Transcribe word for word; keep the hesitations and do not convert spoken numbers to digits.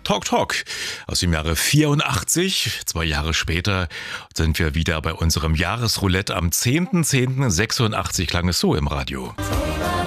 Talk Talk aus dem Jahre vierundachtzig. Zwei Jahre später sind wir wieder bei unserem Jahresroulette. Am zehnten zehnten sechsundachtzig klang es so im Radio.